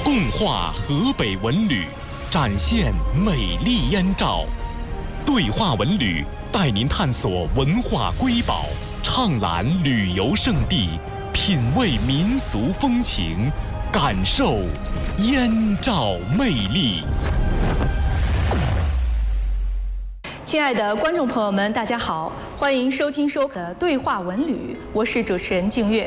共话河北文旅，展现美丽燕赵。对话文旅带您探索文化瑰宝，畅览旅游胜地，品味民俗风情，感受燕赵魅力。 亲爱的观众朋友们，大家好，欢迎收听的对话文旅，我是主持人静月。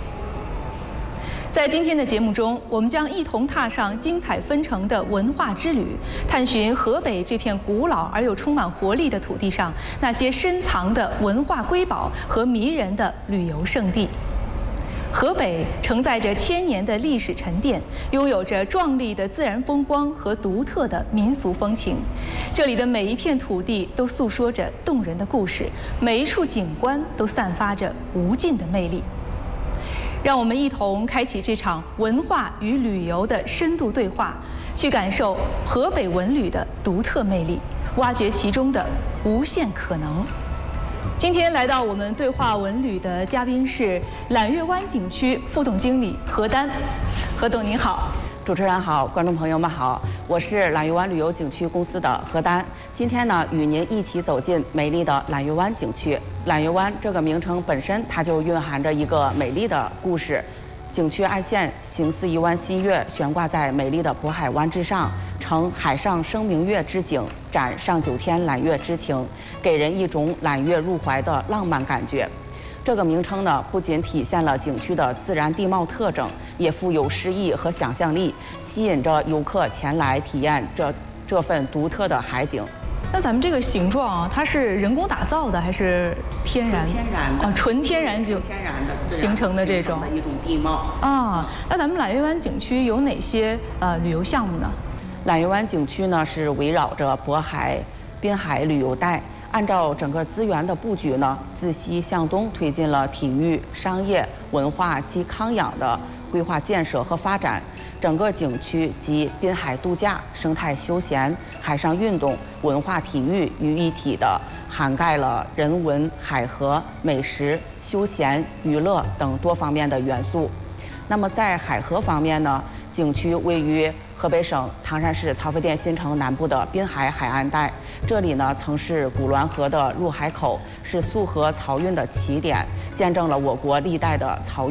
在今天的节目中，我们将一同踏上精彩纷呈的文化之旅，探寻河北这片古老而又充满活力的土地上那些深藏的文化瑰宝和迷人的旅游胜地。河北承载着千年的历史沉淀，拥有着壮丽的自然风光和独特的民俗风情。这里的每一片土地都诉说着动人的故事，每一处景观都散发着无尽的魅力。让我们一同开启这场文化与旅游的深度对话，去感受河北文旅的独特魅力，挖掘其中的无限可能。今天来到我们对话文旅的嘉宾是揽月湾景区副总经理何丹。何总您好。 主持人好，观众朋友们好，我是揽月湾旅游景区公司的何丹。今天呢，与您一起走进美丽的揽月湾景区。揽月湾这个名称本身，它就蕴含着一个美丽的故事。景区岸线形似一弯新月，悬挂在美丽的渤海湾之上，呈海上生明月之景，展上九天揽月之情，给人一种揽月入怀的浪漫感觉。这个名称呢，不仅体现了景区的自然地貌特征，也富有诗意和想象力，吸引着游客前来体验这份独特的海景。 那咱们这个形状啊，它是人工打造的还是天然？ 天然的， 纯天然就天然的形成的这种一种地貌啊。那咱们揽月湾景区有哪些旅游项目呢？ 揽月湾景区呢是围绕着渤海、滨海旅游带。按照整个资源的布局呢，自西向东推进了体育、商业、文化及康养的规划建设和发展。整个景区集滨海度假、生态休闲、海上运动、文化体育于一体的，涵盖了人文、海河、美食、休闲、娱乐等多方面的元素。那么在海河方面呢，景区位于河北省唐山市曹妃甸新城南部的滨海海岸带，这里呢曾是古滦河的入海口，是溯河漕运的起点，见证了我国历代的漕运